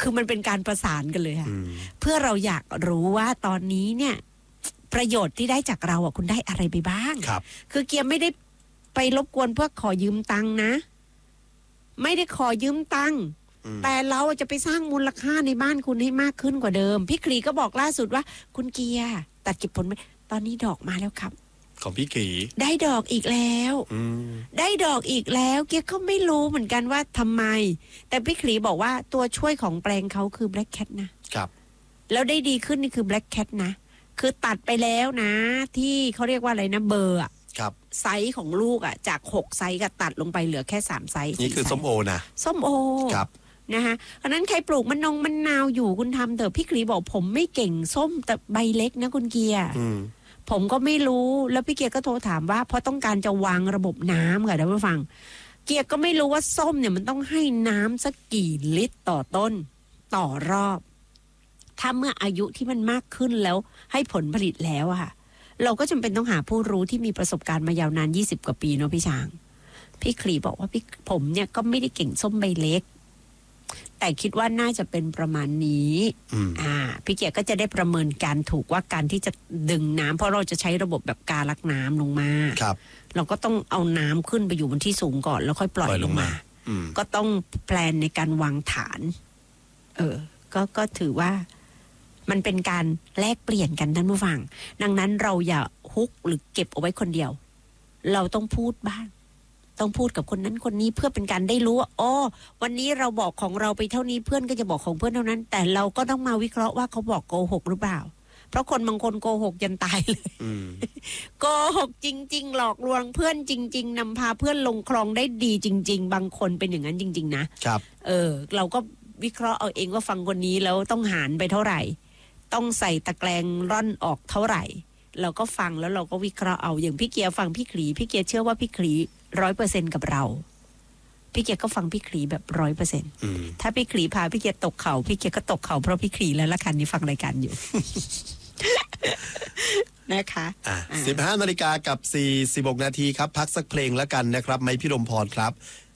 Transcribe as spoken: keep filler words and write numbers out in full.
คือมันเป็นการประสานกันเลยค่ะเพื่อเราอยากรู้ว่าตอนนี้เนี่ยประโยชน์ที่ได้จากเราอ่ะคุณได้อะไรไปบ้างครับคือเกียร์ไม่ได้ไปรบกวนเพื่อขอยืมตังค์นะไม่ได้ขอยืมตังค์แต่เราจะไปสร้างมูลค่าในบ้านคุณให้มากขึ้นกว่าเดิมพี่คลีก็บอกล่าสุดว่าคุณเกียร์ตัดเก็บผลตอนนี้ดอกมาแล้วครับของพี่ขีได้ดอกอีกแล้วได้ดอกอีกแล้วเกียร์ก็ไม่รู้เหมือนกันว่าทำไมแต่พี่คลีบอกว่าตัวช่วยของแปลงเขาคือ Black Cat นะครับแล้วได้ดีขึ้นนี่คือ Black Cat นะคือตัดไปแล้วนะที่เขาเรียกว่าอะไรนะเบอร์อะไซส์ของลูกอ่ะจากหกไซส์ก็ตัดลงไปเหลือแค่สามไซส์นี่คือส้มโอนะส้มโอครับนะคะเพราะนั้นใครปลูกมันนงมันนาวอยู่คุณทำเถอะพี่คลีบอกผมไม่เก่งส้มแต่ใบเล็กนะคุณเกียร์ผมก็ไม่รู้แล้วพี่เกียร์ก็โทรถามว่าเพราะต้องการจะวางระบบน้ำค่ะเดี๋ยวมาฟังเกียร์ก็ไม่รู้ว่าส้มเนี่ยมันต้องให้น้ำสักกี่ลิตรต่อต้นต่อรอบถ้าเมื่ออายุที่มันมากขึ้นแล้วให้ผลผลิตแล้วอะค่ะเราก็จำเป็นต้องหาผู้รู้ที่มีประสบการณ์มายาวนานยี่สิบกว่าปีเนาะพี่ช้างพี่คลีบอกว่าพี่ผมเนี่ยก็ไม่ได้เก่งส้มใบเล็กแต่คิดว่าน่าจะเป็นประมาณนี้อ่าพี่เกียร์ก็จะได้ประเมินการถูกว่าการที่จะดึงน้ำเพราะเราจะใช้ระบบแบบการลักน้ำลงมาครับเราก็ต้องเอาน้ำขึ้นไปอยู่บนที่สูงก่อนแล้วค่อยปล่อยลงมาก็ต้องแพลนในการวางฐานเออก็ก็ถือว่ามันเป็นการแลกเปลี่ยนกันท่านผู้ฟังดังนั้นเราอย่าฮุกหรือเก็บเอาไว้คนเดียวเราต้องพูดบ้างต้องพูดกับคนนั้นคนนี้เพื่อเป็นการได้รู้ว่าอ๋อวันนี้เราบอกของเราไปเท่านี้เพื่อนก็จะบอกของเพื่อนเท่านั้นแต่เราก็ต้องมาวิเคราะห์ว่าเขาบอกโกหกหรือเปล่าเพราะคนบางคนโกหกยันตายเลยโกหกจริงๆหลอกลวงเพื่อนจริงๆนำพาเพื่อนลงคลองได้ดีจริงๆบางคนเป็นอย่างนั้นจริงๆนะครับเออเราก็วิเคราะห์เอาเองว่าฟังคนนี้แล้วต้องหารไปเท่าไหร่ต้องใส่ตะแกรงร่อนออกเท่าไหร่เราก็ฟังแล้วเราก็วิเคราะห์เอาอย่างพี่เกียร์ฟังพี่คลีพี่เกียร์เชื่อว่าพี่คลีร้อยเปอร์เซ็นต์กับเราพี่เกียร์ก็ฟังพี่คลีแบบร้อยเปอร์เซ็นต์ถ้าพี่คลีพาพี่เกียร์ตกเขาพี่เกียร์ก็ตกเขาเพราะพี่คลีแล้วละคันนี้ฟังรายการอยู่ นะคะอ่ะสิบห้านาฬิกากับสี่สิบหกนาทีครับพักสักเพลงแล้วกันนะครับไมค์พี่ลมพรครับ